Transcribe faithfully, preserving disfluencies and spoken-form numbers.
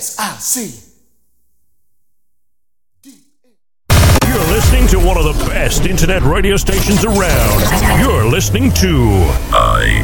S I C. You're listening to one of the best internet radio stations around. You're listening to I